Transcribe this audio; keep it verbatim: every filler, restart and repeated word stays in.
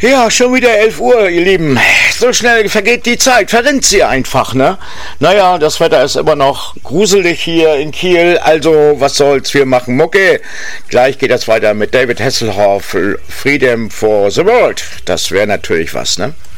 Ja, schon wieder elf Uhr, ihr Lieben. So schnell vergeht die Zeit, verrinnt sie einfach, ne? Naja, das Wetter ist immer noch gruselig hier in Kiel, also was soll's, wir machen Mucke. Gleich geht das weiter mit David Hasselhoff, Freedom for the World. Das wäre natürlich was, ne?